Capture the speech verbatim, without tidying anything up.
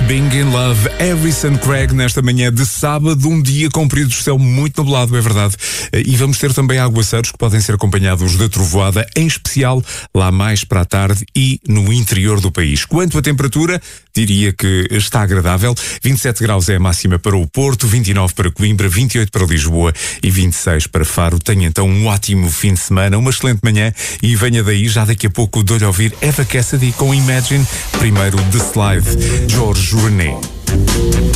Being in Love, Harrison Craig, nesta manhã de sábado, um dia com períodos de céu muito nublado, é verdade. E vamos ter também aguaceiros que podem ser acompanhados de trovoada, em especial lá mais para a tarde e no interior do país. Quanto à temperatura, diria que está agradável. vinte e sete graus é a máxima para o Porto, vinte e nove para Coimbra, vinte e oito para Lisboa e vinte e seis para Faro. Tenha então um ótimo fim de semana, uma excelente manhã e venha daí, já daqui a pouco dou-lhe a ouvir Eva Cassidy com Imagine, primeiro The Slide, George René.